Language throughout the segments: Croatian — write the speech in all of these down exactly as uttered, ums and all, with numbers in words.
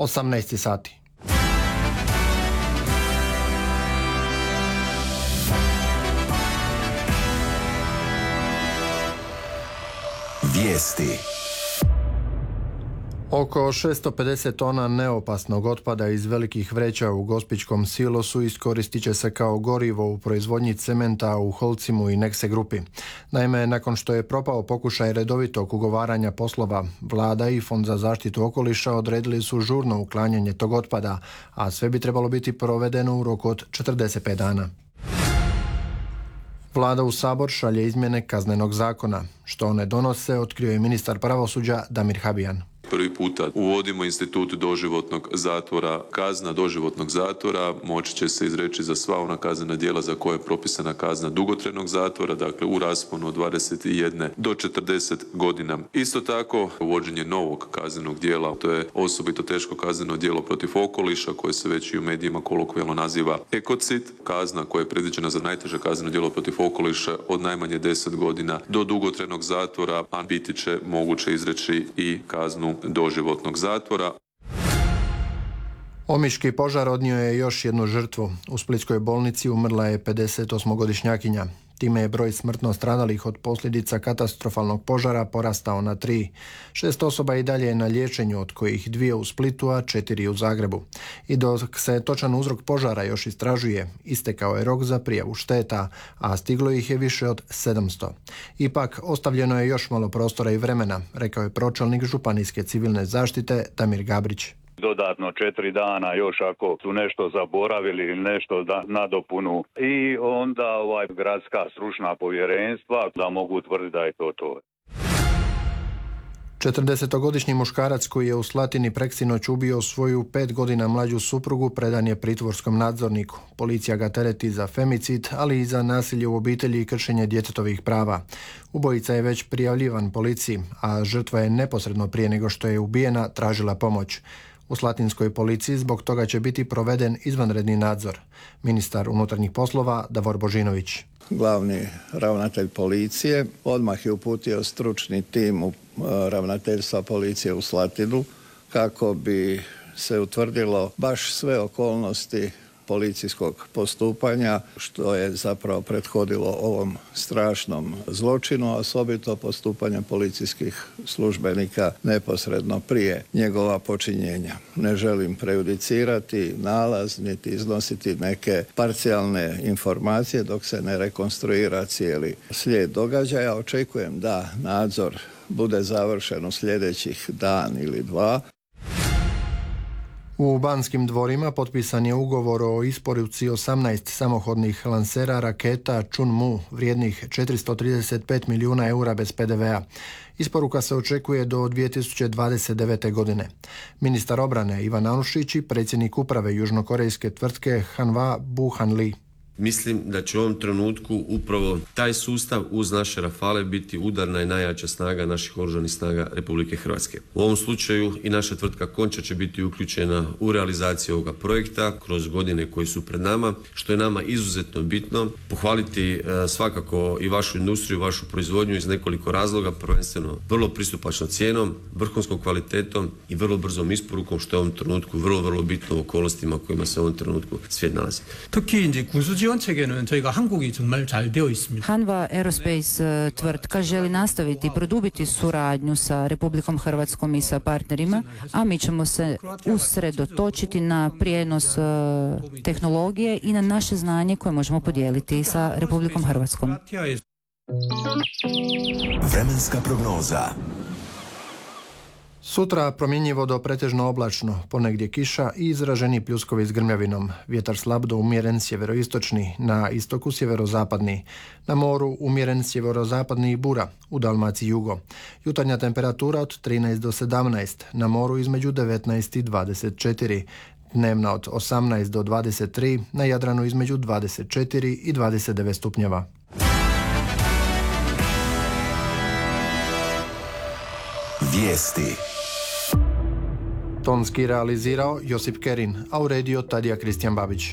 osamnaest sati. Vijesti. Oko šesto pedeset tona neopasnog otpada iz velikih vreća u Gospićkom silosu iskoristit će se kao gorivo u proizvodnji cementa u Holcimu i Nexe grupi. Naime, nakon što je propao pokušaj redovitog ugovaranja poslova, Vlada i Fond za zaštitu okoliša odredili su žurno uklanjanje tog otpada, a sve bi trebalo biti provedeno u roku od četrdeset pet dana. Vlada u Sabor šalje izmjene Kaznenog zakona. Što one donose, otkrio je ministar pravosuđa Damir Habijan. Prvi puta uvodimo institut doživotnog zatvora. Kazna doživotnog zatvora moći će se izreći za sva ona kaznena djela za koje je propisana kazna dugotrajnog zatvora, dakle u rasponu od dvadeset jedan do četrdeset godina. Isto tako, uvođenje novog kaznenog djela, to je osobito teško kazneno djelo protiv okoliša koje se već i u medijima kolokvijalno naziva ekocid. Kazna koja je predviđena za najteže kazneno djelo protiv okoliša od najmanje deset godina do dugotrajnog zatvora, a biti će moguće izreći i kaznu doživotnog zatvora. Omiški požar odnio je još jednu žrtvu. U splitskoj bolnici umrla je pedesetosmogodišnjakinja. Time je broj smrtno stradalih od posljedica katastrofalnog požara porastao na tri. Šest osoba i dalje je na liječenju, od kojih dvije u Splitu, a četiri u Zagrebu. I dok se točan uzrok požara još istražuje, istekao je rok za prijavu šteta, a stiglo ih je više od sedamsto. Ipak, ostavljeno je još malo prostora i vremena, rekao je pročelnik Županijske civilne zaštite Damir Gabrić. Dodatno četiri dana još ako su nešto zaboravili ili nešto da, nadopunu i onda ovaj gradska stručna povjerenstva da mogu tvrditi da je to to. četrdesetogodišnji muškarac koji je u Slatini preksinoć ubio svoju pet godina mlađu suprugu predan je pritvorskom nadzorniku. Policija ga tereti za femicid, ali i za nasilje u obitelji i kršenje djetetovih prava. Ubojica je već prijavljivan policiji, a žrtva je neposredno prije nego što je ubijena tražila pomoć. U slatinskoj policiji zbog toga će biti proveden izvanredni nadzor. Ministar unutarnjih poslova Davor Božinović. Glavni ravnatelj policije odmah je uputio stručni tim u ravnateljstva policije u Slatinu kako bi se utvrdilo baš sve okolnosti policijskog postupanja, što je zapravo prethodilo ovom strašnom zločinu, osobito postupanje policijskih službenika neposredno prije njegova počinjenja. Ne želim prejudicirati nalaz, niti iznositi neke parcijalne informacije dok se ne rekonstruira cijeli slijed događaja. Očekujem da nadzor bude završen u sljedećih dan ili dva. U Banskim dvorima potpisan je ugovor o isporuci osamnaest samohodnih lansera raketa Chunmu vrijednih četiristo trideset pet milijuna eura bez pe de ve a. Isporuka se očekuje do dvije tisuće dvadeset devete. godine. Ministar obrane Ivan Anušić i predsjednik uprave južnokorejske tvrtke Hanwha Buhan Lee. Mislim da će u ovom trenutku upravo taj sustav uz naše Rafale biti udarna i najjača snaga naših oružanih snaga Republike Hrvatske. U ovom slučaju i naša tvrtka Konča će biti uključena u realizaciju ovoga projekta kroz godine koje su pred nama, što je nama izuzetno bitno. Pohvaliti e, svakako i vašu industriju, vašu proizvodnju iz nekoliko razloga, prvenstveno vrlo pristupačnom cijenom, vrhunskom kvalitetom i vrlo brzom isporukom, što je u ovom trenutku vrlo, vrlo bitno u okolnostima u kojima se u ovom trenutku svijet nalazi. Hanwha Aerospace tvrtka želi nastaviti i produbiti suradnju sa Republikom Hrvatskom i sa partnerima, a mi ćemo se usredotočiti na prijenos tehnologije i na naše znanje koje možemo podijeliti sa Republikom Hrvatskom. Vremenska prognoza. Sutra promjenjivo do pretežno oblačno, ponegdje kiša i izraženi pljuskovi s grmljavinom. Vjetar slab do umjeren sjeveroistočni, na istoku sjeverozapadni. Na moru umjeren sjeverozapadni i bura, u Dalmaciji jugo. Jutarnja temperatura od trinaest do sedamnaest, na moru između devetnaest i dvadeset četiri. Dnevna od osamnaest do dvadeset tri, na Jadranu između dvadeset četiri i dvadeset devet stupnjeva. Vijesti. Tonski realizirao Josip Kerin, a uredio Tadija Kristijan Babić.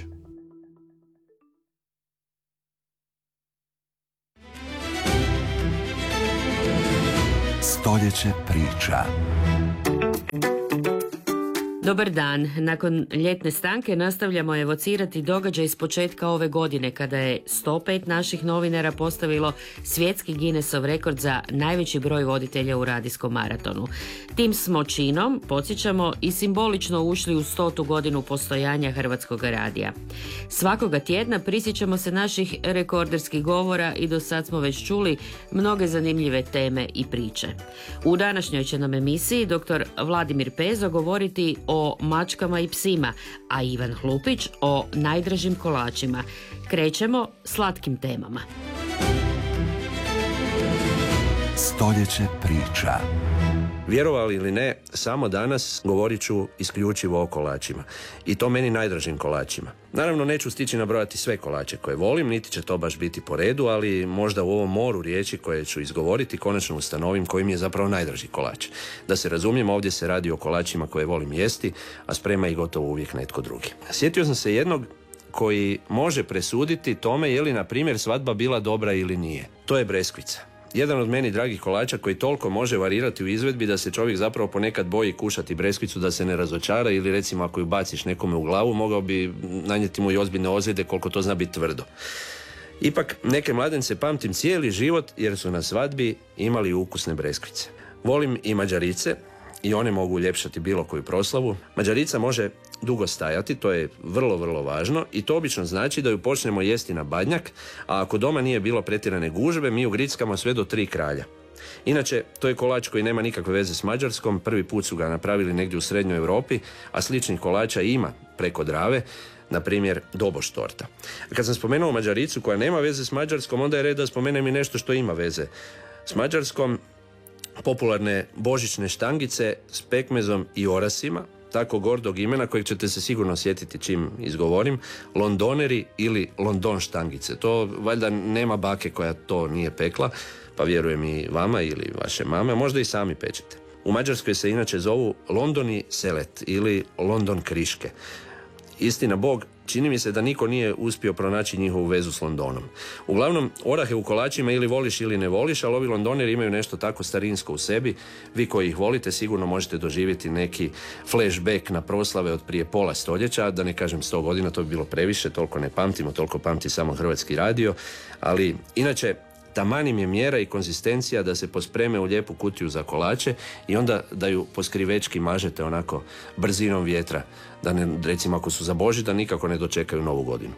Stoljeće priča. Dobar dan. Nakon ljetne stanke nastavljamo evocirati događaj s početka ove godine kada je sto pet naših novinara postavilo svjetski Guinnessov rekord za najveći broj voditelja u radijskom maratonu. Tim smo činom, podsjećamo, i simbolično ušli u stotu godinu postojanja Hrvatskog radija. Svakoga tjedna prisjećamo se naših rekorderskih govora i do sad smo već čuli mnoge zanimljive teme i priče. U današnjoj će nam emisiji doktor Vladimir Pezo govoriti o mačkama i psima, a Ivan Hlupić o najdražim kolačima. Krećemo slatkim temama. Stoljeće priča. Vjerovali ili ne, samo danas govorit ću isključivo o kolačima. I to meni najdražim kolačima. Naravno, neću stići nabrojati sve kolače koje volim, niti će to baš biti po redu, ali možda u ovom moru riječi koje ću izgovoriti konačno ustanovim koji mi je zapravo najdraži kolač. Da se razumijem, ovdje se radi o kolačima koje volim jesti, a sprema ih gotovo uvijek netko drugi. Sjetio sam se jednog koji može presuditi tome je li, na primjer, svadba bila dobra ili nije. To je breskvica. Jedan od meni dragih kolača koji toliko može varirati u izvedbi da se čovjek zapravo ponekad boji kušati breskvicu da se ne razočara, ili recimo ako ju baciš nekome u glavu mogao bi nanijeti mu i ozbiljne ozljede koliko to zna biti tvrdo. Ipak neke mladence pamtim cijeli život jer su na svadbi imali ukusne breskvice. Volim i mađarice i one mogu uljepšati bilo koju proslavu. Mađarica može dugo stajati, to je vrlo, vrlo važno i to obično znači da ju počnemo jesti na badnjak, a ako doma nije bilo pretjerane gužve, mi ju grickamo sve do tri kralja. Inače, to je kolač koji nema nikakve veze s Mađarskom, prvi put su ga napravili negdje u srednjoj Europi, a sličnih kolača ima preko Drave, na primjer Doboš torta. Kad sam spomenuo Mađaricu koja nema veze s Mađarskom, onda je red da spomenem i nešto što ima veze s Mađarskom, popularne božićne štangice s pekmezom i orasima, tako gordog imena kojeg ćete se sigurno sjetiti čim izgovorim, londoneri ili london štangice. To valjda nema bake koja to nije pekla, pa vjerujem i vama ili vaše mame, možda i sami pečete. U Mađarskoj se inače zovu Londoni selet ili London kriške. Istina Bog, čini mi se da niko nije uspio pronaći njihovu vezu s Londonom. Uglavnom, orahe u kolačima ili voliš ili ne voliš, ali ovi londoneri imaju nešto tako starinsko u sebi. Vi koji ih volite sigurno možete doživjeti neki flashback na proslave od prije pola stoljeća, da ne kažem sto godina, to bi bilo previše, toliko ne pamtimo, toliko pamti samo Hrvatski radio, ali inače taman im je mjera i konzistencija da se pospreme u lijepu kutiju za kolače i onda da ju po skrivečki mažete onako brzinom vjetra, da ne, recimo ako su za Božić, da nikako ne dočekaju novu godinu.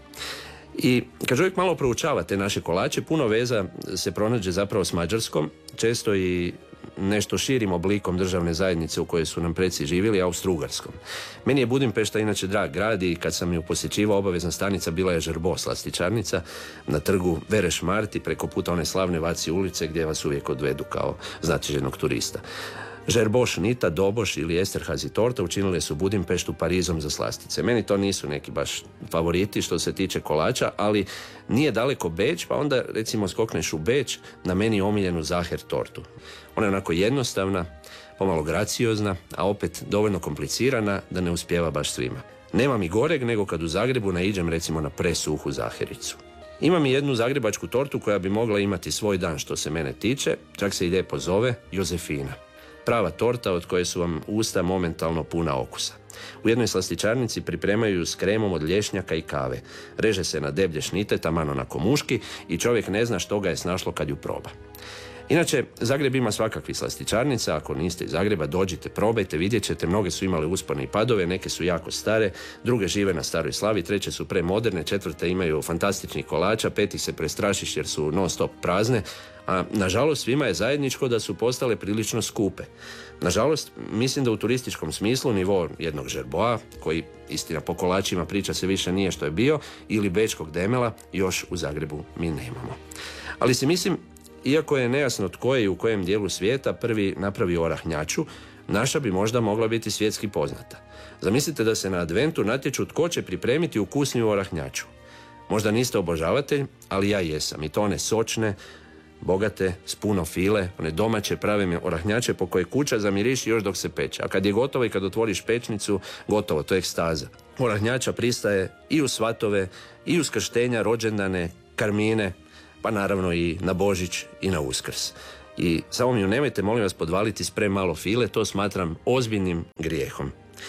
I kad čovjek malo proučava te naše kolače, puno veza se pronađe zapravo s Mađarskom, često i nešto širim oblikom državne zajednice u kojoj su nam preci živjeli, Austro-Ugarskom. Meni je Budimpešta inače drag grad i kad sam ju posjećivao, obavezna stanica bila je Žerbo, slastičarnica, na trgu Vereš Marti, preko puta one slavne Vaci ulice gdje vas uvijek odvedu kao znatiželjnog turista. Žerboš Nita, Doboš ili Esterhazy torta učinile su Budimpeštu Parizom za slastice. Meni to nisu neki baš favoriti što se tiče kolača, ali nije daleko Beč, pa onda recimo skokneš u Beč na meni omiljenu Zaher tortu. Ona je onako jednostavna, pomalo graciozna, a opet dovoljno komplicirana da ne uspijeva baš svima. Nema mi goreg nego kad u Zagrebu naiđem recimo na presuhu Zahericu. Imam i jednu zagrebačku tortu koja bi mogla imati svoj dan što se mene tiče, čak se i lijepo zove Jozefina. Prava torta od koje su vam usta momentalno puna okusa. U jednoj slastičarnici pripremaju ju s kremom od lješnjaka i kave. Reže se na deblje šnite, taman onako muški, i čovjek ne zna što ga je snašlo kad ju proba. Inače, Zagreb ima svakakvih slastičarnica, ako niste iz Zagreba, dođite, probajte, vidjet ćete, mnoge su imale uspone i padove, neke su jako stare, druge žive na staroj slavi, treće su premoderne, četvrte imaju fantastičnih kolača, petih se prestrašiš jer su non stop prazne, a nažalost svima je zajedničko da su postale prilično skupe. Nažalost, mislim da u turističkom smislu nivo jednog Žerboa, koji istina po kolačima priča se više nije što je bio, ili bečkog demela, još u Zagrebu mi nemamo. Ali si mislim, iako je nejasno tko je i u kojem dijelu svijeta prvi napravio orahnjaču, naša bi možda mogla biti svjetski poznata. Zamislite da se na adventu natječu tko će pripremiti ukusniju orahnjaču. Možda niste obožavatelj, ali ja jesam. I to one sočne, bogate, s puno file, one domaće prave orahnjače po koje kuća zamiriši još dok se peče. A kad je gotovo i kad otvoriš pečnicu, gotovo, to je ekstaza. Orahnjača pristaje i u svatove, i u skrštenja, rođendane, karmine, pa naravno i na Božić i na Uskrs. I samo mi ju nemojte, molim vas, podvaliti s premalo file, to smatram ozbiljnim grijehom.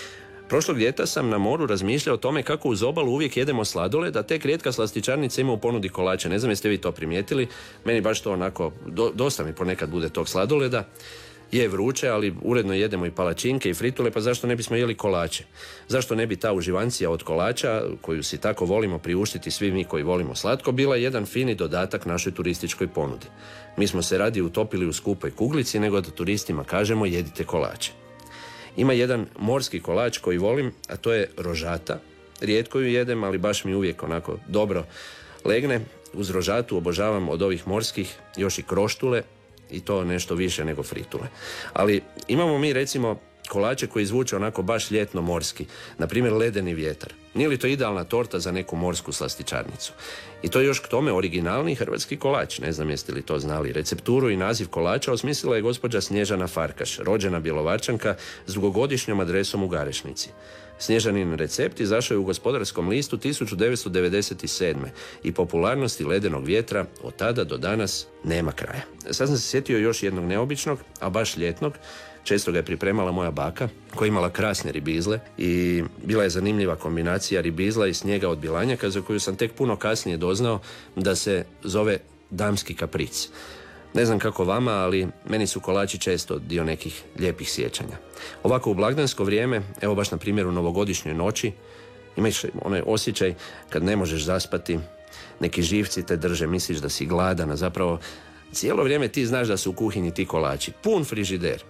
Prošlog ljeta sam na moru razmišljao o tome kako uz obalu uvijek jedemo sladoled, da tek rijetka slastičarnica ima u ponudi kolače. Ne znam jeste vi to primijetili, meni baš to onako, do, dosta mi ponekad bude tog sladoleda. Je vruće, ali uredno jedemo i palačinke i fritule, pa zašto ne bismo jeli kolače? Zašto ne bi ta uživancija od kolača, koju si tako volimo priuštiti svi mi koji volimo slatko, bila jedan fini dodatak našoj turističkoj ponudi? Mi smo se radije utopili u skupoj kuglici nego da turistima kažemo jedite kolače. Ima jedan morski kolač koji volim, a to je rožata. Rijetko ju jedem, ali baš mi uvijek onako dobro legne. Uz rožatu obožavam od ovih morskih još i kroštule, i to nešto više nego fritule. Ali imamo mi recimo kolače koji zvuče onako baš ljetno morski, na primjer ledeni vjetar. Nije li to idealna torta za neku morsku slastičarnicu? I to je još k tome originalni hrvatski kolač, ne znam jeste li to znali. Recepturu i naziv kolača osmislila je gospođa Snježana Farkaš, rođena Bjelovarčanka s dugogodišnjom adresom u Garešnici. Snježanin recept izašao je u Gospodarskom listu tisuću devetsto devedeset sedme i popularnosti ledenog vjetra od tada do danas nema kraja. Sad sam se sjetio još jednog neobičnog, a baš ljetnog. Često ga je pripremala moja baka, koja je imala krasne ribizle i bila je zanimljiva kombinacija ribizla i snijega od bilanjaka, za koju sam tek puno kasnije doznao da se zove damski kapric. Ne znam kako vama, ali meni su kolači često dio nekih lijepih sjećanja. Ovako u blagdansko vrijeme, evo baš na primjer u novogodišnjoj noći, imaš onaj osjećaj kad ne možeš zaspati, neki živci te drže, misliš da si gladan, a zapravo cijelo vrijeme ti znaš da su u kuhinji ti kolači, pun frižider.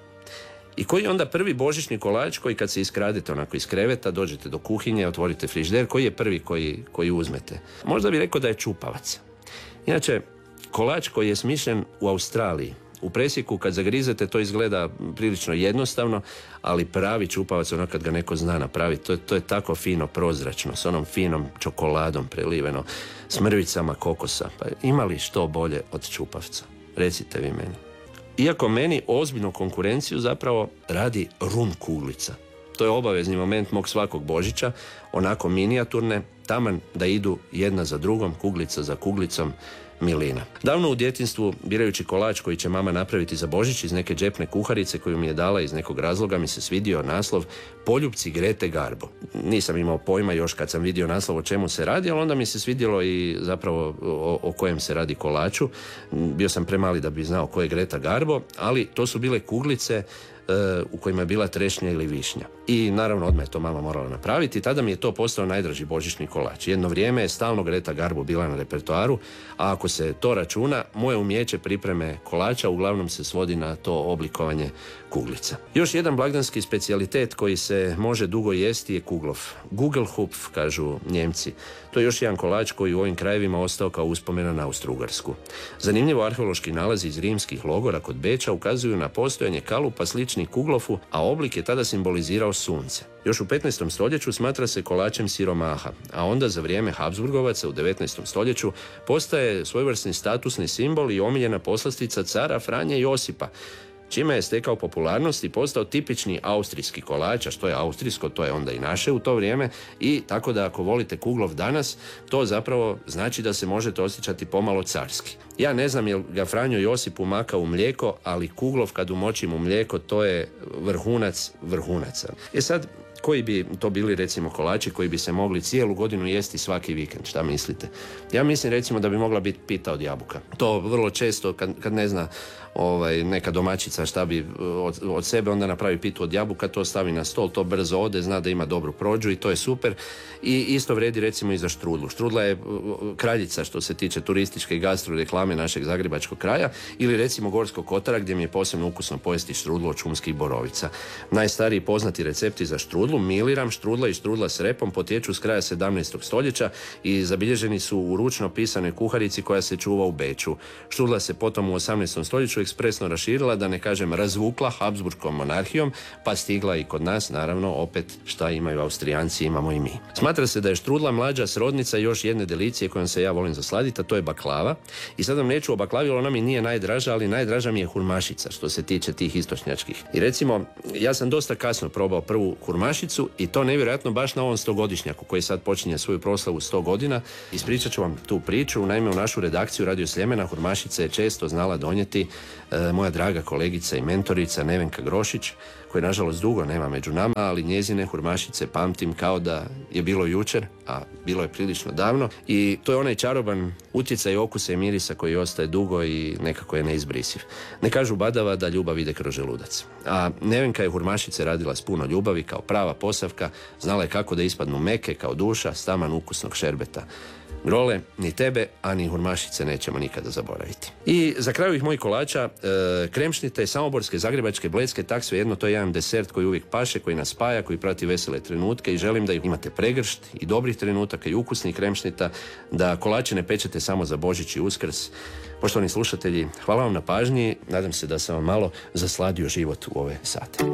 I koji je onda prvi božićni kolač koji kad se iskradete onako iz kreveta, dođete do kuhinje, otvorite frižider, koji je prvi koji, koji uzmete? Možda bi rekao da je čupavac. Inače, kolač koji je smišljen u Australiji. U presjeku kad zagrizete to izgleda prilično jednostavno, ali pravi čupavac, ono kad ga neko zna napraviti, to, to je tako fino prozračno, s onom finom čokoladom preliveno, s mrvicama kokosa. Pa ima li što bolje od čupavca? Recite vi meni. Iako meni ozbiljnu konkurenciju zapravo radi rum kuglica. To je obavezni moment mog svakog Božića, onako minijaturne, taman da idu jedna za drugom, kuglica za kuglicom, milina. Davno u djetinjstvu, birajući kolač koji će mama napraviti za Božić iz neke džepne kuharice koju mi je dala iz nekog razloga, mi se svidio naslov Poljupci Grete Garbo. Nisam imao pojma još kad sam vidio naslov o čemu se radi, ali onda mi se svidjelo i zapravo o, o kojem se radi kolaču. Bio sam premali da bi znao ko je Greta Garbo, ali to su bile kuglice u kojima je bila trešnja ili višnja. I naravno odmah je to mama morala napraviti. Tada mi je to postao najdraži božićni kolač. Jedno vrijeme je stalno Greta Garbo bila na repertoaru, a ako se to računa, moje umjeće pripreme kolača uglavnom se svodi na to oblikovanje kuglica. Još jedan blagdanski specijalitet koji se može dugo jesti je kuglov. Gugelhupf, kažu Njemci. To je još jedan kolač koji u ovim krajevima ostao kao uspomena na Austro-Ugarsku. Zanimljivo, arheološki nalazi iz rimskih logora kod Beča ukazuju na postojanje kalupa sličnih kuglofu, a oblik je tada simbolizirao sunce. Još u petnaestom stoljeću smatra se kolačem siromaha, a onda za vrijeme Habsburgovaca u devetnaestom stoljeću postaje svojevrsni statusni simbol i omiljena poslastica cara Franje Josipa, čime je stekao popularnost i postao tipični austrijski kolač, a što je austrijsko, to je onda i naše u to vrijeme, i tako da ako volite kuglov danas, to zapravo znači da se možete osjećati pomalo carski. Ja ne znam je li ga Franjo Josip umakao u mlijeko, ali kuglov kad umočim u mlijeko, to je vrhunac vrhunaca. E sad, koji bi to bili recimo kolači koji bi se mogli cijelu godinu jesti svaki vikend, šta mislite? Ja mislim recimo da bi mogla biti pita od jabuka. To vrlo često kad, kad ne zna ovaj, neka domaćica šta bi od, od sebe, onda napravi pitu od jabuka, to stavi na stol, to brzo ode, zna da ima dobru prođu i to je super. I isto vredi recimo i za štrudlu. Štrudla je kraljica što se tiče turističke i gastro reklame našeg zagrebačkog kraja, ili recimo Gorskog kotara gdje mi je posebno ukusno pojesti štrudlu od šumskih borovica. Najstariji poznati recepti za štrudlu, miliram, štrudla i štrudla s repom, potječu s kraja sedamnaestog stoljeća i zabilježeni su u ručno pisanoj kuharici koja se čuva u Beču. Štrudla se potom u osamnaestom stoljeću ekspresno raširila, da ne kažem razvukla Habsburgskom monarhijom, pa stigla i kod nas, naravno, opet šta imaju Austrijanci, imamo i mi. Smatra se da je štrudla mlađa srodnica još jedne delicije kojom se ja volim zasladiti, a to je baklava. I sad vam neću o baklavi, ona mi nije najdraža, ali najdraža mi je hurmašica što se tiče tih istočnjačkih. I recimo, ja sam dosta kasno probao prvu hurmašicu i to nevjerojatno baš na ovom stogodišnjaku koji sad počinje svoju proslavu sto godina. Ispričat ću vam tu priču. Naime, u našu redakciju Radio Sljemena hurmašice je često znala donijeti e, moja draga kolegica i mentorica Nevenka Grošić, koje nažalost dugo nema među nama, ali njezine hurmašice pamtim kao da je bilo jučer, a bilo je prilično davno, i to je onaj čaroban utjecaj okusa i mirisa koji ostaje dugo i nekako je neizbrisiv. Ne kažu badava da ljubav ide kroz želudac. A Nevenka je hurmašice radila s puno ljubavi, kao prava Posavka, znala je kako da ispadnu meke kao duša, s taman ukusnog šerbeta. Grole, ni tebe, a ni hurmašice nećemo nikada zaboraviti. I za kraju ih mojih kolača, e, kremšnite, samoborske, zagrebačke, bledske, tak svejedno, to je jedan desert koji uvijek paše, koji nas spaja, koji prati vesele trenutke i želim da ih imate pregršt i dobrih trenutaka i ukusnih kremšnita, da kolače ne pečete samo za Božić i Uskrs. Poštovani slušatelji, hvala vam na pažnji, nadam se da sam vam malo zasladio život u ove sate.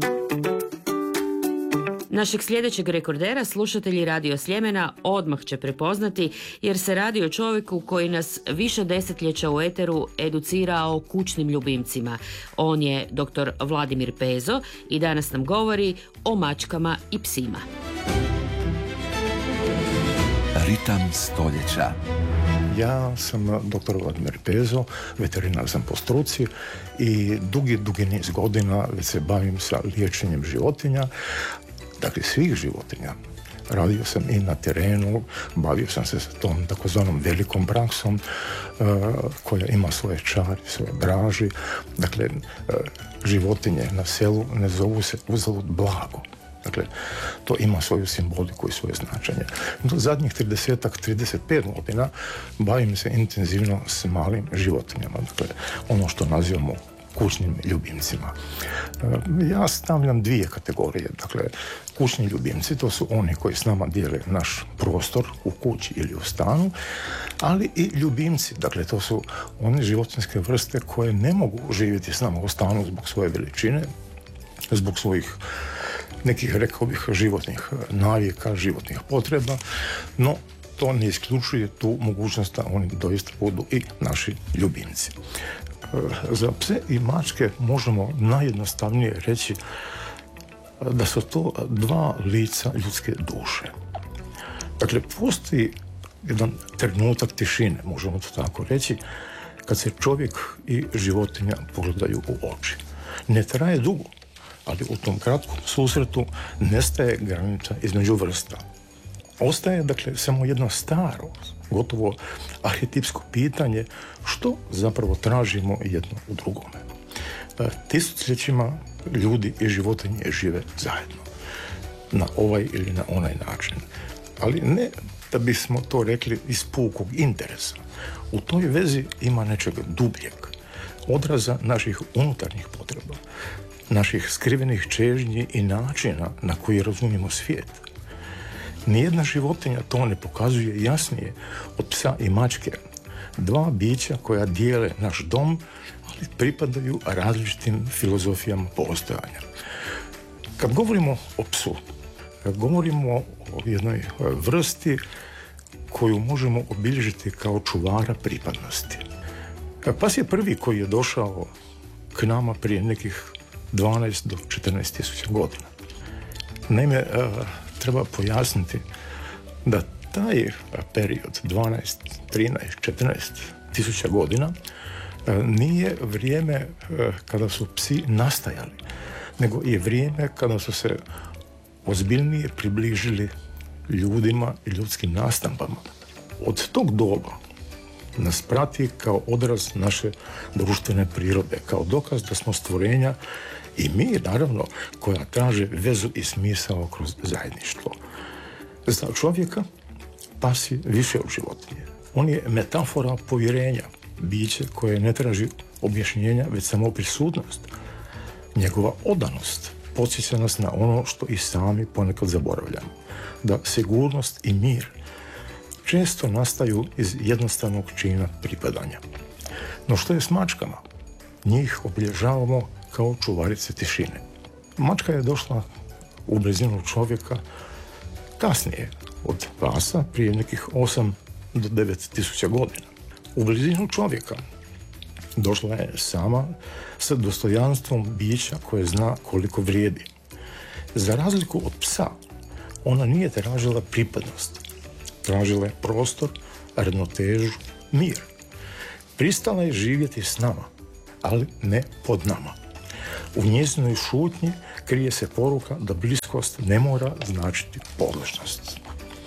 Našeg sljedećeg rekordera slušatelji Radio Sljemena odmah će prepoznati, jer se radi o čovjeku koji nas više desetljeća u eteru educira o kućnim ljubimcima. On je doktor Vladimir Pezo i danas nam govori o mačkama i psima. Ritam stoljeća. Ja sam doktor Vladimir Pezo, veterinar sam po struci i dugi, dugi niz godina već se bavim sa liječenjem životinja, dakle svih životinja. Radio sam i na terenu, bavio sam se sa tom takozvanom velikom praksom uh, koja ima svoje čari, svoje draži. Dakle, uh, životinje na selu ne zovu se uzalud blago. Dakle, to ima svoju simboliku i svoje značenje. Do zadnjih trideset, trideset pet godina bavim se intenzivno s malim životinjama. Dakle, ono što nazivamo kućnim ljubimcima. Ja stavljam dvije kategorije. Dakle, kućni ljubimci, to su oni koji s nama dijele naš prostor u kući ili u stanu, ali i ljubimci, dakle, to su one životinjske vrste koje ne mogu živjeti s nama u stanu zbog svoje veličine, zbog svojih nekih, rekao bih, životnih navika, životnih potreba, no to ne isključuje tu mogućnost da oni doista budu i naši ljubimci. Za pse i mačke možemo najjednostavnije reći da su to dva lica ljudske duše. Dakle, postoji jedan trenutak tišine, možemo to tako reći, kad se čovjek i životinja pogledaju u oči. Ne traje dugo, ali u tom kratkom susretu nestaje granica između vrsta. Ostaje, dakle, samo jedno staro, gotovo arhetipsko pitanje što zapravo tražimo jedno u drugome. Tisućljećima ljudi i životinje žive zajedno, na ovaj ili na onaj način. Ali ne da bismo to rekli iz pukog interesa. U toj vezi ima nečeg dubljeg, odraza naših unutarnjih potreba, naših skrivenih čežnji i načina na koji razumijemo svijet. Nijedna životinja to ne pokazuje jasnije od psa i mačke. Dva bića koja dijele naš dom, ali pripadaju različitim filozofijama postojanja. Kad govorimo o psu, kad govorimo o jednoj vrsti koju možemo obilježiti kao čuvara pripadnosti. Pas je prvi koji je došao k nama prije nekih dvanaest do četrnaest tisuća godina. Naime, treba pojasniti da taj period dvanaest, trinaest, četrnaest tisuća godina nije vrijeme kada su psi nastajali, nego je vrijeme kada su se ozbiljnije približili ljudima i ljudskim nastampama. Od tog doba nas prati kao odraz naše društvene prirode, kao dokaz da smo stvorenja i mi, naravno, koja traže vezu i smisao kroz zajedništvo. Za čovjeka pas je više od životinje. On je metafora povjerenja, biće koje ne traži objašnjenja, već samo prisutnost. Njegova odanost podsjeća nas na ono što i sami ponekad zaboravljamo. Da sigurnost i mir često nastaju iz jednostavnog čina pripadanja. No što je s mačkama? Njih obilježavamo kao čuvarice tišine. Mačka je došla u blizinu čovjeka kasnije od pasa, prije nekih osam do devet tisuća godina. U blizinu čovjeka došla je sama sa dostojanstvom bića koje zna koliko vrijedi. Za razliku od psa, ona nije tražila pripadnost. Tražila je prostor, ravnotežu, mir. Pristala je živjeti s nama, ali ne pod nama. U njezinoj šutnji krije se poruka da bliskost ne mora značiti pogrešnost.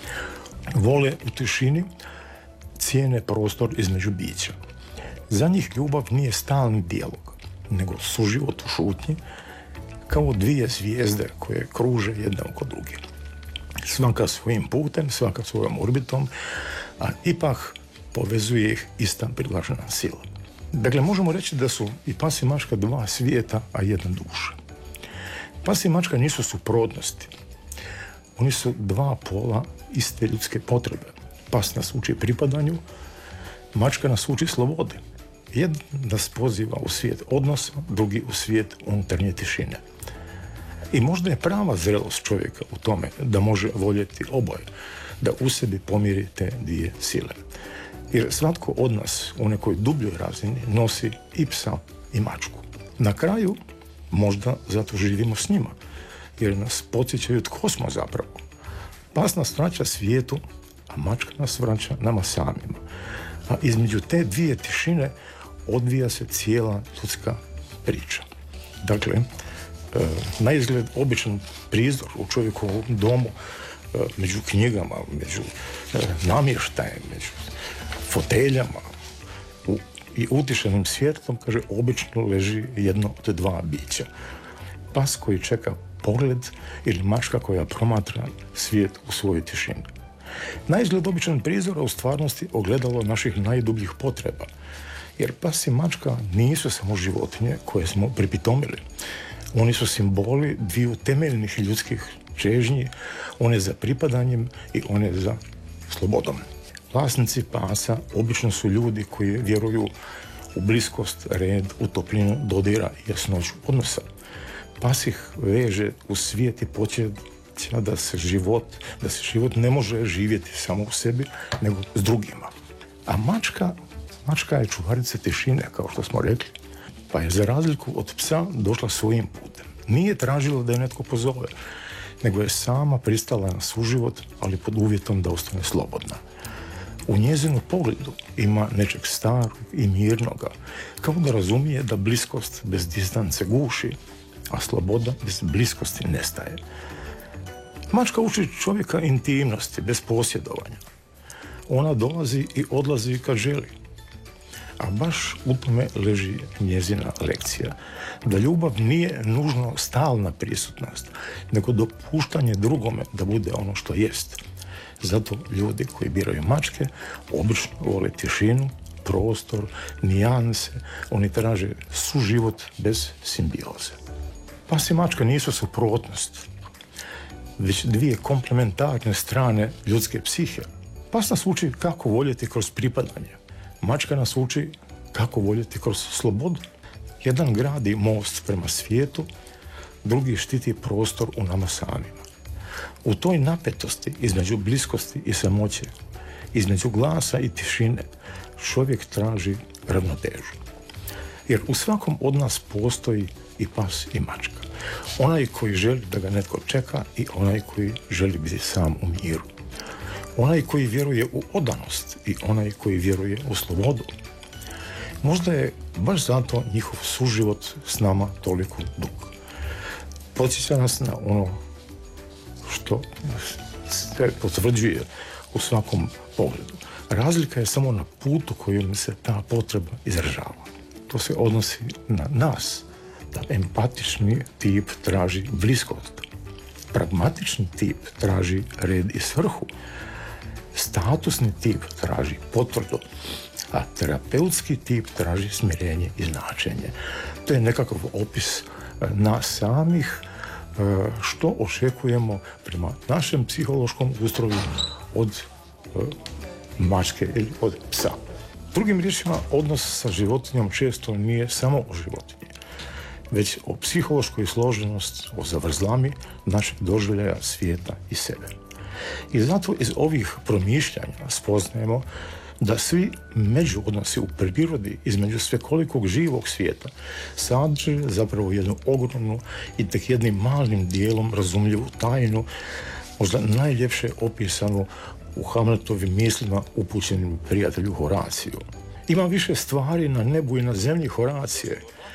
Vole u tišini, cijene prostor između bića. Za njih ljubav nije stalni dijalog, nego suživot u šutnji, kao dvije zvijezde koje kruže jedna oko druge. Svaka svojim putem, svaka svojom orbitom, a ipak povezuje ih ista privlačna sila. Dakle, možemo reći da su i pas i mačka dva svijeta, a jedna duša. Pas i mačka nisu suprotnosti. Oni su dva pola iste ljudske potrebe. Pas nas uči pripadanju, mačka nas uči slobodi. Jedan nas poziva u svijet odnosa, drugi u svijet unutarnje tišine. I možda je prava zrelost čovjeka u tome da može voljeti oboje, da u sebi pomiri te dvije sile. Jer svatko od nas u nekoj dubljoj razini nosi i psa i mačku. Na kraju, možda zato živimo s njima, jer nas podsjećaju tko smo zapravo. Pas nas vraća svijetu, a mačka nas vraća nama samima. A između te dvije tišine odvija se cijela ljudska priča. Dakle, e, na izgled običan prizor u čovjekovom domu, e, među knjigama, među e, namještajem, među foteljama u, i utišenim svjetlom, kaže, obično leži jedno od dva bića. Pas koji čeka pogled ili mačka koja promatra svijet u svojoj tišini. Na izgled običan prizor, a u stvarnosti ogledalo naših najdubljih potreba. Jer pas i mačka nisu samo životinje koje smo pripitomili. Oni su simboli dviju temeljnih ljudskih čežnji, one za pripadanjem i one za slobodom. Vlasnici pasa obično su ljudi koji vjeruju u bliskost, red, u toplinu dodira i jasnoću odnosa. Pas ih veže u svijet i podsjeća da se život, da se život ne može živjeti samo u sebi, nego s drugima. A mačka, mačka je čuvarica tišine, kao što smo rekli, pa je za razliku od psa došla svojim putem. Nije tražila da je netko pozove, nego je sama pristala na suživot, ali pod uvjetom da ostane slobodna. U njezinu pogledu ima nečeg starog i mirnoga, kao da razumije da bliskost bez distance guši, a sloboda bez bliskosti nestaje. Mačka uči čovjeka intimnosti, bez posjedovanja. Ona dolazi i odlazi kad želi. A baš u tome leži njezina lekcija. Da ljubav nije nužno stalna prisutnost, nego dopuštanje drugome da bude ono što jest. Zato ljudi koji biraju mačke obično vole tišinu, prostor, nijanse. Oni traže suživot bez simbioze. Pas i mačka nisu suprotnost, već dvije komplementarne strane ljudske psihe. Pas nas uči kako voljeti kroz pripadanje. Mačka nas uči kako voljeti kroz slobodu. Jedan gradi most prema svijetu, drugi štiti prostor u nama samima. U toj napetosti između bliskosti i samoće, između glasa i tišine, čovjek traži ravnotežu. Jer u svakom od nas postoji i pas i mačka. Onaj koji želi da ga netko čeka i onaj koji želi biti sam u miru. Onaj koji vjeruje u odanost i onaj koji vjeruje u slobodu. Možda je baš zato njihov suživot s nama toliko dug. Podsjeća nas na ono što se potvrđuje u svakom pogledu. Razlika je samo na putu kojim se ta potreba izražava. To se odnosi na nas, da empatični tip traži bliskost. Pragmatični tip traži red i svrhu. Statusni tip traži potvrdu, a terapeutski tip traži smirenje i značenje. To je nekakav opis nas samih, što očekujemo prema našem psihološkom ustroju od mačke ili od psa. Drugim riječima, odnos sa životinjom često nije samo o životinji, već o psihološkoj složenosti, o zavrzlami našeg doživljaja svijeta i sebe. I zato iz ovih promišljanja spoznajemo da svi međuodnosi u prirodi između svekolikog živog svijeta sadrže zapravo jednu ogromnu i tek jednim malim dijelom razumljivu tajnu, možda najljepše opisanu u Hamletovim mislima upućenim prijatelju Horaciju. Ima više stvari na nebu i na zemlji, Horacije,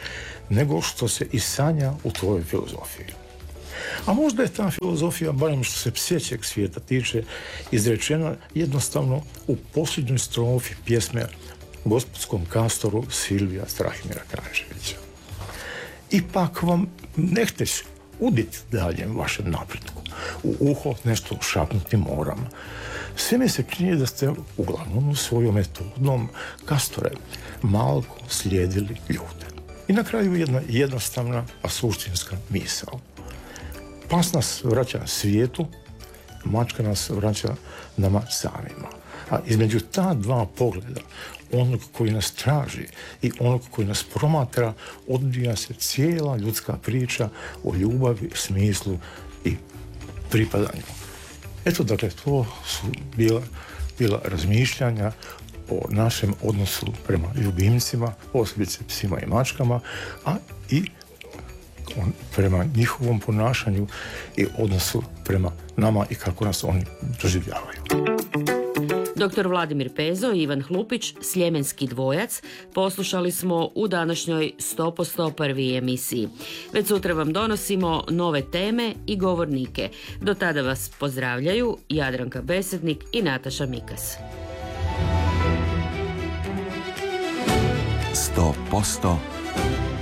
nego što se i sanja u tvojoj filozofiji. A možda je ta filozofija, barem što se psećeg svijeta tiče, izrečena jednostavno u posljednjoj strofi pjesme Gospodskom kastoru Silvija Strahimira Kranjževića. Ipak vam ne hteć udit daljem vašem napretku. U uho nešto šapnuti moram. Sve mi se čini da ste uglavnom svojom metodom, Kastore, malko slijedili ljude. I na kraju jedna jednostavna, a suštinska misao. Pas nas vraća svijetu, mačka nas vraća nama samima. A između ta dva pogleda, onog koji nas traži i onog koji nas promatra, odvija se cijela ljudska priča o ljubavi, smislu i pripadanju. Eto, dakle, to su bila, bila razmišljanja o našem odnosu prema ljubimcima, posebice psima i mačkama, a i prema njihovom ponašanju i odnosu prema nama i kako nas oni doživljavaju. Doktor Vladimir Pezo i Ivan Hlupić, Sljemenski dvojac, poslušali smo u današnjoj sto posto prvi emisiji. Već sutra vam donosimo nove teme i govornike. Do tada vas pozdravljaju Jadranka Besednik i Nataša Mikas. sto posto